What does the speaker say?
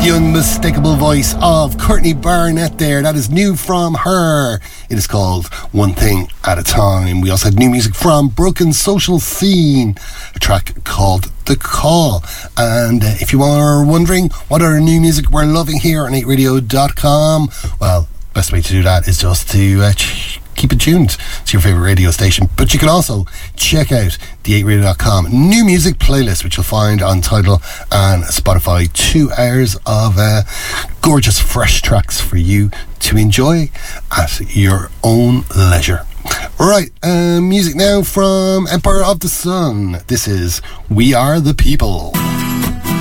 The unmistakable voice of Courtney Barnett there. That is new from her. It is called One Thing at a Time. We also had new music from Broken Social Scene, a track called The Call. And if you are wondering what other new music we're loving here on 8radio.com, well, best way to do that is just to keep it tuned to your favourite radio station. But you can also check out the 8radio.com new music playlist, which you'll find on Tidal and Spotify. 2 hours of gorgeous fresh tracks for you to enjoy at your own leisure. Right, music now from Empire of the Sun. This is We Are the People.